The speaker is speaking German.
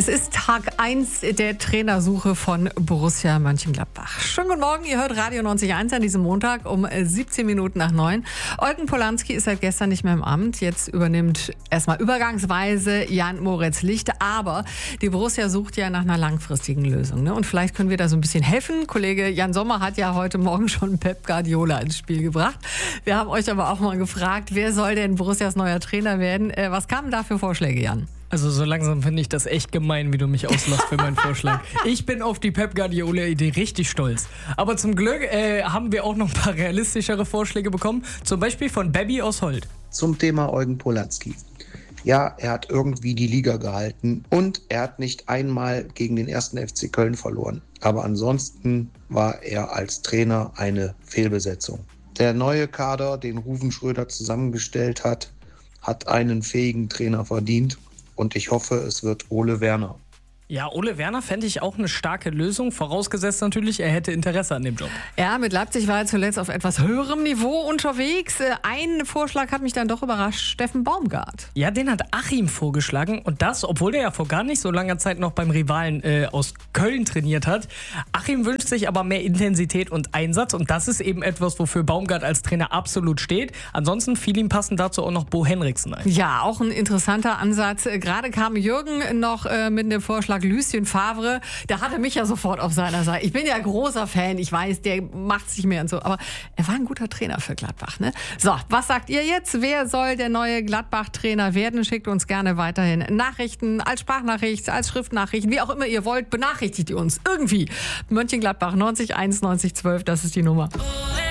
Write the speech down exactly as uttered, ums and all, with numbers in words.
Es ist Tag eins der Trainersuche von Borussia Mönchengladbach. Schönen guten Morgen, ihr hört Radio neunzig Komma eins an diesem Montag um siebzehn Minuten nach neun. Eugen Polanski ist seit gestern nicht mehr im Amt. Jetzt übernimmt erstmal übergangsweise Jan-Moritz Licht. Aber die Borussia sucht ja nach einer langfristigen Lösung. Ne? Und vielleicht können wir da so ein bisschen helfen. Kollege Jan Sommer hat ja heute Morgen schon Pep Guardiola ins Spiel gebracht. Wir haben euch aber auch mal gefragt, wer soll denn Borussias neuer Trainer werden? Äh, was kamen da für Vorschläge, Jan? Also so langsam finde ich das echt gemein, wie du mich auslachst für meinen Vorschlag. Ich bin auf die Pep Guardiola-Idee richtig stolz. Aber zum Glück äh, haben wir auch noch ein paar realistischere Vorschläge bekommen. Zum Beispiel von Baby aus Holt. Zum Thema Eugen Polanski. Ja, er hat irgendwie die Liga gehalten und er hat nicht einmal gegen den ersten F C Köln verloren. Aber ansonsten war er als Trainer eine Fehlbesetzung. Der neue Kader, den Ruven Schröder zusammengestellt hat, hat einen fähigen Trainer verdient. Und ich hoffe, es wird Ole Werner. Ja, Ole Werner fände ich auch eine starke Lösung, vorausgesetzt natürlich, er hätte Interesse an dem Job. Ja, mit Leipzig war er zuletzt auf etwas höherem Niveau unterwegs. Ein Vorschlag hat mich dann doch überrascht, Steffen Baumgart. Ja, den hat Achim vorgeschlagen und das, obwohl der ja vor gar nicht so langer Zeit noch beim Rivalen äh, aus Köln trainiert hat. Achim wünscht sich aber mehr Intensität und Einsatz und das ist eben etwas, wofür Baumgart als Trainer absolut steht. Ansonsten fiel ihm passend dazu auch noch Bo Henriksen ein. Ja, auch ein interessanter Ansatz. Gerade kam Jürgen noch äh, mit dem Vorschlag Lucien Favre, der hatte mich ja sofort auf seiner Seite. Ich bin ja großer Fan, ich weiß, der macht es nicht mehr und so, aber er war ein guter Trainer für Gladbach. Ne? So, was sagt ihr jetzt? Wer soll der neue Gladbach-Trainer werden? Schickt uns gerne weiterhin Nachrichten, als Sprachnachricht, als Schriftnachricht, wie auch immer ihr wollt, benachrichtigt ihr uns irgendwie. Mönchengladbach neunzig eins neunzig zwölf, das ist die Nummer.